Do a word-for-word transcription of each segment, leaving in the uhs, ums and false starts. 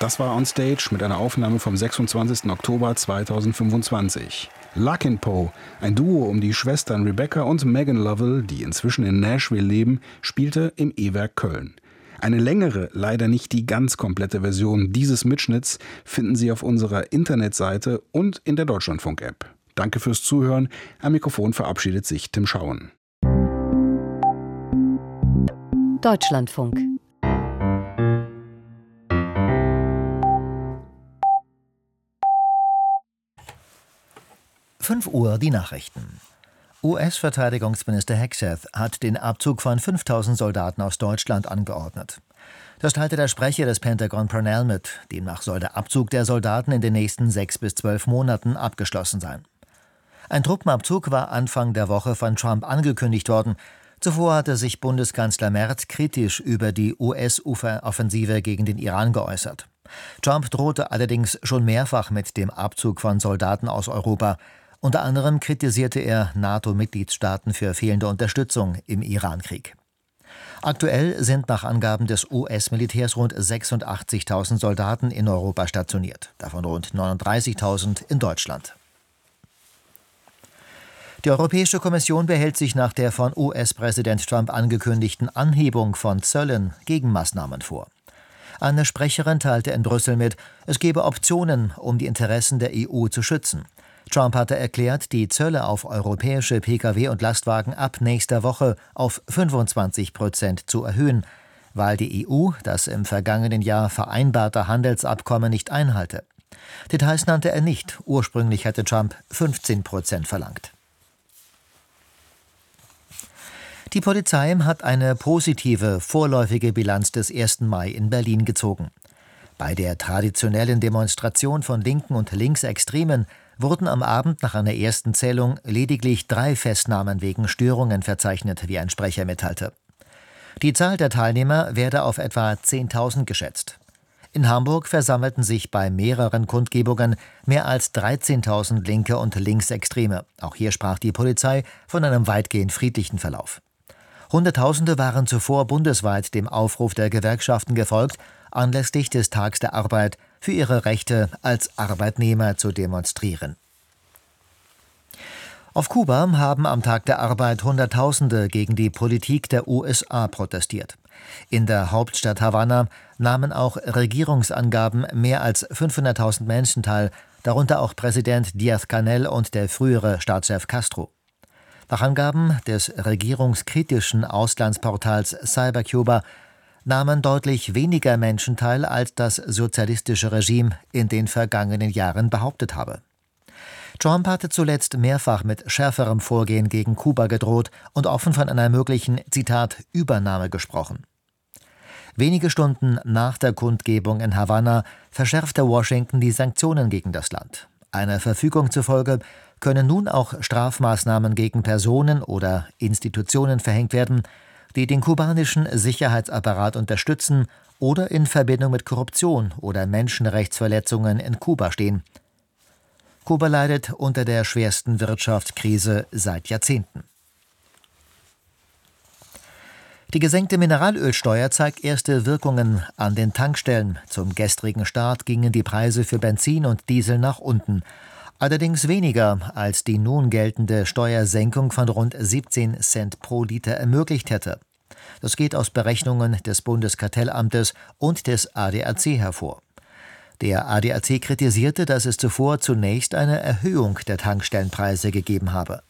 Das war On Stage mit einer Aufnahme vom sechsundzwanzigsten Oktober zweitausendfünfundzwanzig. Larkin Poe, ein Duo um die Schwestern Rebecca und Megan Lovell, die inzwischen in Nashville leben, spielte im E-Werk Köln. Eine längere, leider nicht die ganz komplette Version dieses Mitschnitts finden Sie auf unserer Internetseite und in der Deutschlandfunk-App. Danke fürs Zuhören. Am Mikrofon verabschiedet sich Tim Schauen. Deutschlandfunk. fünf Uhr die Nachrichten. U S-Verteidigungsminister Hegseth hat den Abzug von fünftausend Soldaten aus Deutschland angeordnet. Das teilte der Sprecher des Pentagon Parnell mit. Demnach soll der Abzug der Soldaten in den nächsten sechs bis zwölf Monaten abgeschlossen sein. Ein Truppenabzug war Anfang der Woche von Trump angekündigt worden. Zuvor hatte sich Bundeskanzler Merz kritisch über die U S-Offensive gegen den Iran geäußert. Trump drohte allerdings schon mehrfach mit dem Abzug von Soldaten aus Europa. Unter anderem kritisierte er NATO-Mitgliedstaaten für fehlende Unterstützung im Iran-Krieg. Aktuell sind nach Angaben des U S-Militärs rund sechsundachtzigtausend Soldaten in Europa stationiert, davon rund neununddreißigtausend in Deutschland. Die Europäische Kommission behält sich nach der von U S-Präsident Trump angekündigten Anhebung von Zöllen Gegenmaßnahmen vor. Eine Sprecherin teilte in Brüssel mit, es gebe Optionen, um die Interessen der E U zu schützen. Trump hatte erklärt, die Zölle auf europäische Pkw und Lastwagen ab nächster Woche auf fünfundzwanzig Prozent zu erhöhen, weil die E U das im vergangenen Jahr vereinbarte Handelsabkommen nicht einhalte. Details nannte er nicht. Ursprünglich hatte Trump fünfzehn Prozent verlangt. Die Polizei hat eine positive, vorläufige Bilanz des ersten Mai in Berlin gezogen. Bei der traditionellen Demonstration von Linken und Linksextremen wurden am Abend nach einer ersten Zählung lediglich drei Festnahmen wegen Störungen verzeichnet, wie ein Sprecher mitteilte. Die Zahl der Teilnehmer werde auf etwa zehntausend geschätzt. In Hamburg versammelten sich bei mehreren Kundgebungen mehr als dreizehntausend Linke und Linksextreme. Auch hier sprach die Polizei von einem weitgehend friedlichen Verlauf. Hunderttausende waren zuvor bundesweit dem Aufruf der Gewerkschaften gefolgt, anlässlich des Tags der Arbeit für ihre Rechte als Arbeitnehmer zu demonstrieren. Auf Kuba haben am Tag der Arbeit Hunderttausende gegen die Politik der U S A protestiert. In der Hauptstadt Havanna nahmen auch Regierungsangaben mehr als fünfhunderttausend Menschen teil, darunter auch Präsident Díaz-Canel und der frühere Staatschef Castro. Nach Angaben des regierungskritischen Auslandsportals Cybercuba nahmen deutlich weniger Menschen teil, als das sozialistische Regime in den vergangenen Jahren behauptet habe. Trump hatte zuletzt mehrfach mit schärferem Vorgehen gegen Kuba gedroht und offen von einer möglichen, Zitat, Übernahme gesprochen. Wenige Stunden nach der Kundgebung in Havanna verschärfte Washington die Sanktionen gegen das Land. Einer Verfügung zufolge können nun auch Strafmaßnahmen gegen Personen oder Institutionen verhängt werden, die den kubanischen Sicherheitsapparat unterstützen oder in Verbindung mit Korruption oder Menschenrechtsverletzungen in Kuba stehen. Kuba leidet unter der schwersten Wirtschaftskrise seit Jahrzehnten. Die gesenkte Mineralölsteuer zeigt erste Wirkungen an den Tankstellen. Zum gestrigen Start gingen die Preise für Benzin und Diesel nach unten. Allerdings weniger, als die nun geltende Steuersenkung von rund siebzehn Cent pro Liter ermöglicht hätte. Das geht aus Berechnungen des Bundeskartellamtes und des A D A C hervor. Der A D A C kritisierte, dass es zuvor zunächst eine Erhöhung der Tankstellenpreise gegeben habe.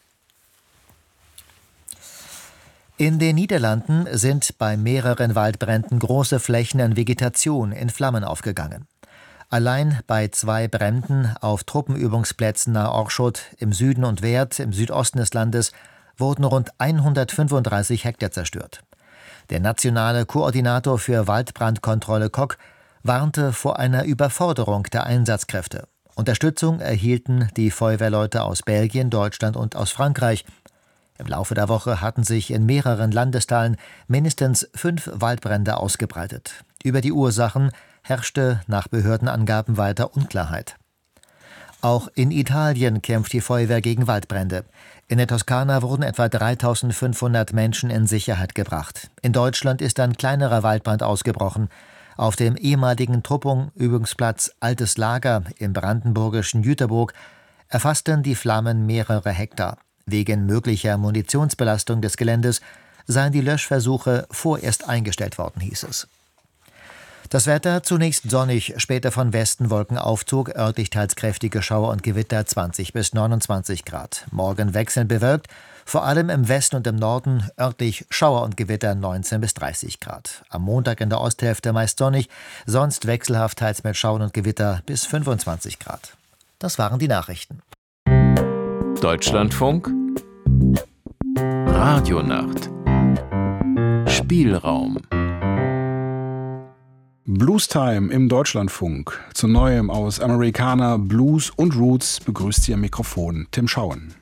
In den Niederlanden sind bei mehreren Waldbränden große Flächen an Vegetation in Flammen aufgegangen. Allein bei zwei Bränden auf Truppenübungsplätzen nahe Oorschot im Süden und Weert im Südosten des Landes wurden rund hundertfünfunddreißig Hektar zerstört. Der nationale Koordinator für Waldbrandkontrolle Kok warnte vor einer Überforderung der Einsatzkräfte. Unterstützung erhielten die Feuerwehrleute aus Belgien, Deutschland und aus Frankreich. Im Laufe der Woche hatten sich in mehreren Landesteilen mindestens fünf Waldbrände ausgebreitet. Über die Ursachen herrschte nach Behördenangaben weiter Unklarheit. Auch in Italien kämpft die Feuerwehr gegen Waldbrände. In der Toskana wurden etwa dreitausendfünfhundert Menschen in Sicherheit gebracht. In Deutschland ist ein kleinerer Waldbrand ausgebrochen. Auf dem ehemaligen Truppung-Übungsplatz Altes Lager im brandenburgischen Jüterburg erfassten die Flammen mehrere Hektar. Wegen möglicher Munitionsbelastung des Geländes seien die Löschversuche vorerst eingestellt worden, hieß es. Das Wetter zunächst sonnig, später von Westen Wolkenaufzug, örtlich teils kräftige Schauer und Gewitter zwanzig bis neunundzwanzig Grad. Morgen wechselnd bewölkt, vor allem im Westen und im Norden örtlich Schauer und Gewitter neunzehn bis dreißig Grad. Am Montag in der Osthälfte meist sonnig, sonst wechselhaft teils mit Schauern und Gewitter bis fünfundzwanzig Grad. Das waren die Nachrichten. Deutschlandfunk Radionacht Spielraum Blues Time im Deutschlandfunk. Zu Neuem aus Americana, Blues und Roots begrüßt Sie am Mikrofon Tim Schauen.